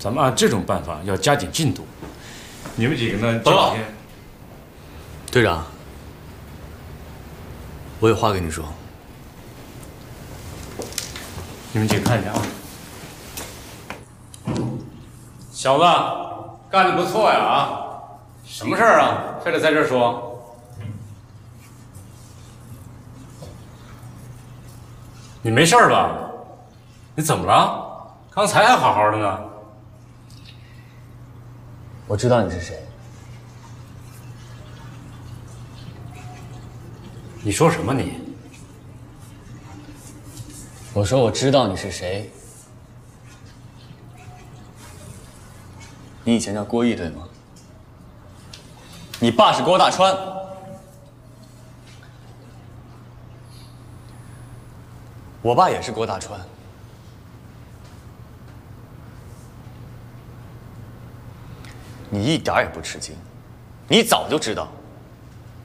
咱们按这种办法要加紧进度。你们几个呢？ 报告。队长，我有话跟你说。 你们几个看一下啊。小子，干得不错呀啊！什么事儿啊？非得在这儿说？你没事吧？你怎么了？刚才还好好的呢。 我知道你是谁。 你说什么你？ 我说我知道你是谁。你以前叫郭毅对吗？你爸是郭大川。我爸也是郭大川。你一点也不吃惊，你早就知道